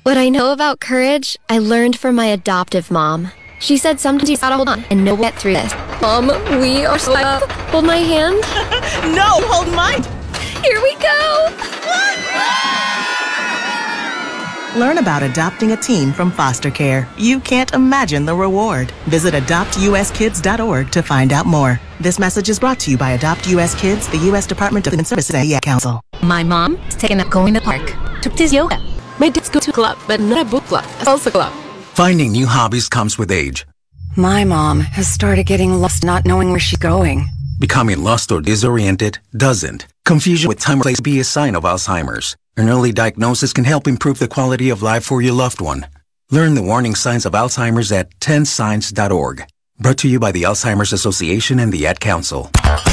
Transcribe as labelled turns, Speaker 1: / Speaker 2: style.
Speaker 1: What I know about courage, I learned from my adoptive mom. She said sometimes you gotta hold on and know we'll get through this. Mom, we are so up. Hold my hand.
Speaker 2: No, hold mine.
Speaker 1: Here we go.
Speaker 2: Learn about adopting a teen from foster care. You can't imagine the reward. Visit adoptuskids.org to find out more. This message is brought to you by Adopt U.S. Kids, the U.S. Department of Human Services and the Council.
Speaker 3: My mom is taking up going to the park. Took this yoga.
Speaker 4: My dad's go to a club, but not a book club, a salsa club.
Speaker 5: Finding new hobbies comes with age.
Speaker 6: My mom has started getting lost, not knowing where she's going.
Speaker 5: Becoming lost or disoriented doesn't. Confusion with time or place be a sign of Alzheimer's. An early diagnosis can help improve the quality of life for your loved one. Learn the warning signs of Alzheimer's at 10signs.org. Brought to you by the Alzheimer's Association and the Ad Council.